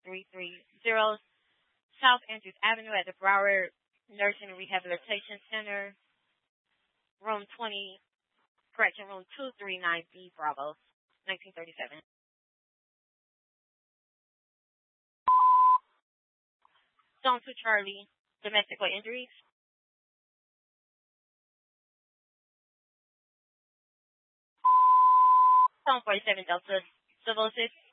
330 South Andrews Avenue at the Broward Nursing and Rehabilitation Center, room 20, correction, room 239B, Bravo, 1937. Zone 2 Charlie, domestic or injuries. Zone 47 Delta, civil assist.